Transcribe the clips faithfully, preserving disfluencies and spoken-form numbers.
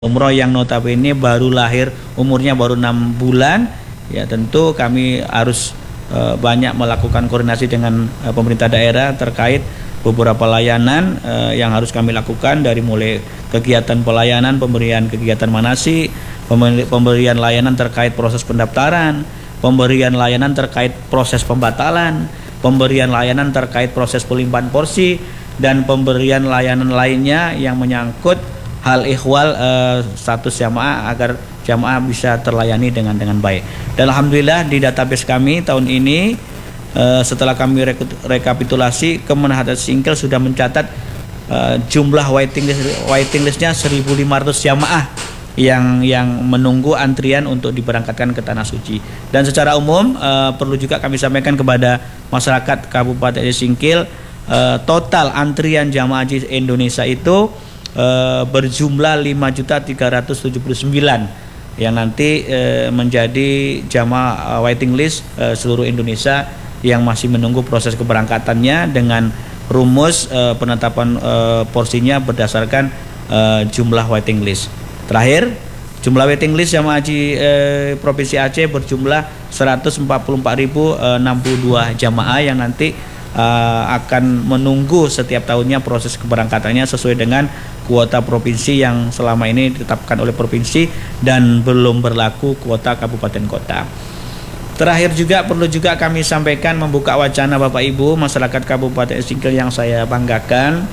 umroh yang notabene baru lahir, umurnya baru enam bulan, ya tentu kami harus uh, banyak melakukan koordinasi dengan uh, pemerintah daerah terkait beberapa layanan uh, yang harus kami lakukan, dari mulai kegiatan pelayanan, pemberian kegiatan manasik, pemberian layanan terkait proses pendaftaran, pemberian layanan terkait proses pembatalan, pemberian layanan terkait proses pelimpahan porsi, dan pemberian layanan lainnya yang menyangkut hal ihwal uh, status jamaah agar jamaah bisa terlayani dengan dengan baik. Dan alhamdulillah di database kami tahun ini uh, setelah kami rekapitulasi, Kemenhad Aceh Singkil sudah mencatat uh, jumlah waiting list waiting listnya seribu lima ratus jamaah yang yang menunggu antrian untuk diberangkatkan ke Tanah Suci. Dan secara umum uh, perlu juga kami sampaikan kepada masyarakat Kabupaten Aceh Singkil, uh, total antrian jamaah haji Indonesia itu Uh, berjumlah lima juta tiga ratus tujuh puluh sembilan yang nanti uh, menjadi jamaah uh, waiting list uh, seluruh Indonesia yang masih menunggu proses keberangkatannya dengan rumus uh, penetapan uh, porsinya berdasarkan uh, jumlah waiting list. Terakhir, jumlah waiting list jamaah haji uh, Provinsi Aceh berjumlah seratus empat puluh empat ribu enam puluh dua jamaah yang nanti uh, akan menunggu setiap tahunnya proses keberangkatannya sesuai dengan kuota provinsi yang selama ini ditetapkan oleh provinsi dan belum berlaku kuota kabupaten kota. Terakhir juga perlu juga kami sampaikan, membuka wacana Bapak Ibu masyarakat Kabupaten Singkil yang saya banggakan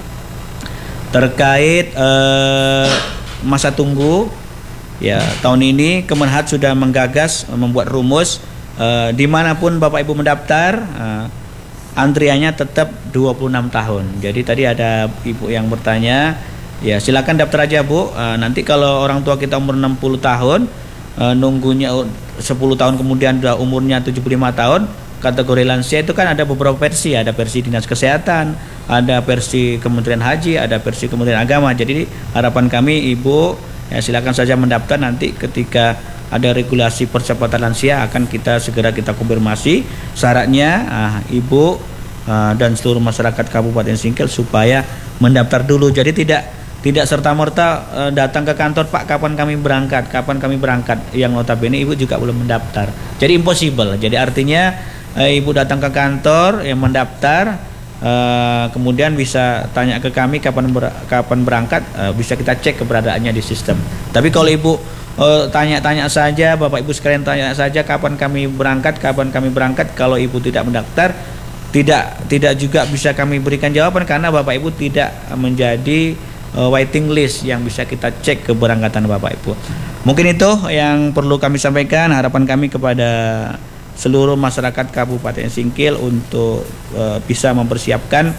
terkait eh, masa tunggu. Ya, tahun ini Kemenhad sudah menggagas membuat rumus eh, dimanapun Bapak Ibu mendaftar, eh, antriannya tetap dua puluh enam tahun. Jadi tadi ada ibu yang bertanya, ya silakan daftar aja Bu, uh, nanti kalau orang tua kita umur enam puluh tahun, uh, nunggunya sepuluh tahun kemudian udah umurnya tujuh puluh lima tahun, kategori lansia itu kan ada beberapa versi, ada versi Dinas Kesehatan, ada versi Kementerian Haji, ada versi Kementerian Agama. Jadi harapan kami Ibu, ya silakan saja mendaftar, nanti ketika ada regulasi percepatan lansia akan kita segera kita konfirmasi syaratnya, uh, Ibu uh, dan seluruh masyarakat Kabupaten Singkil supaya mendaftar dulu. Jadi tidak Tidak serta-merta e, datang ke kantor, Pak kapan kami berangkat, kapan kami berangkat, yang notabene Ibu juga belum mendaftar. Jadi impossible. Jadi artinya e, Ibu datang ke kantor yang mendaftar, e, kemudian bisa tanya ke kami kapan ber, kapan berangkat, e, bisa kita cek keberadaannya di sistem. Tapi kalau Ibu tanya-tanya e, saja, Bapak Ibu sekalian tanya saja kapan kami berangkat, kapan kami berangkat, kalau Ibu tidak mendaftar, tidak tidak juga bisa kami berikan jawaban karena Bapak Ibu tidak menjadi waiting list yang bisa kita cek keberangkatan Bapak Ibu. Mungkin itu yang perlu kami sampaikan. Harapan kami kepada seluruh masyarakat Kabupaten Singkil untuk uh, bisa mempersiapkan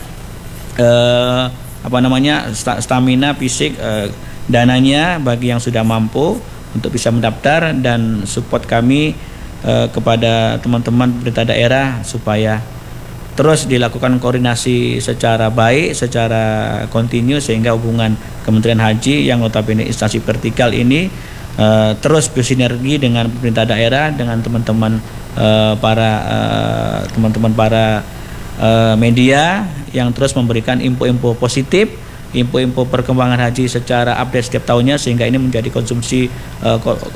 uh, apa namanya stamina fisik, uh, dananya bagi yang sudah mampu untuk bisa mendaftar, dan support kami uh, kepada teman-teman pemerintah daerah supaya terus dilakukan koordinasi secara baik, secara kontinu, sehingga hubungan Kementerian Haji yang notabene instansi vertikal ini uh, terus bersinergi dengan pemerintah daerah, dengan teman-teman uh, para uh, teman-teman para uh, media yang terus memberikan info-info positif, info-info perkembangan haji secara update setiap tahunnya, sehingga ini menjadi konsumsi uh,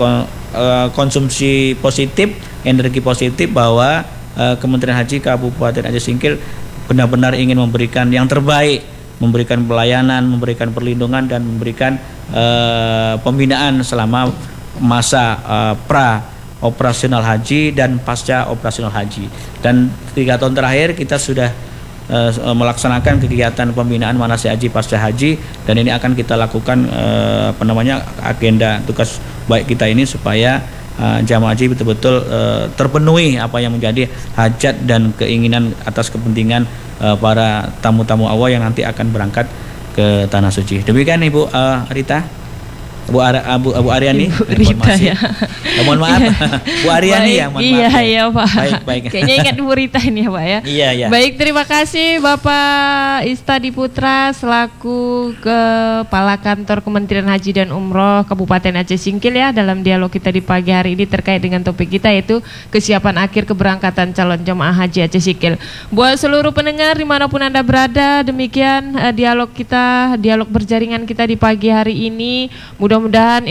konsumsi positif, energi positif bahwa Kementerian Haji Kabupaten Aceh Singkil benar-benar ingin memberikan yang terbaik, memberikan pelayanan, memberikan perlindungan, dan memberikan uh, pembinaan selama masa uh, pra operasional haji dan pasca operasional haji. Dan tiga tahun terakhir kita sudah uh, melaksanakan kegiatan pembinaan manasik haji pasca haji, dan ini akan kita lakukan uh, apa namanya agenda tugas baik kita ini supaya Uh, jamaah haji betul-betul uh, terpenuhi apa yang menjadi hajat dan keinginan atas kepentingan uh, para tamu-tamu awal yang nanti akan berangkat ke Tanah Suci. Demikian Ibu uh, Rita, Bu, Ar Bu, Bu Aryani, Ibu Rita ya. Eh, mohon maaf, Bu Aryani ya, mohon iya, maaf. Iya, iya Pak. Baik, baik. Kayaknya ingat Bu Rita ini ya Pak ya. Iya, iya. Baik, terima kasih Bapak Istadi Putra selaku Kepala Kantor Kementerian Haji dan Umroh Kabupaten Aceh Singkil ya, dalam dialog kita di pagi hari ini terkait dengan topik kita, yaitu kesiapan akhir keberangkatan calon jemaah haji Aceh Singkil. Buat seluruh pendengar dimanapun Anda berada, demikian uh, dialog kita, dialog berjaringan kita di pagi hari ini. Mudah Mudah-mudahan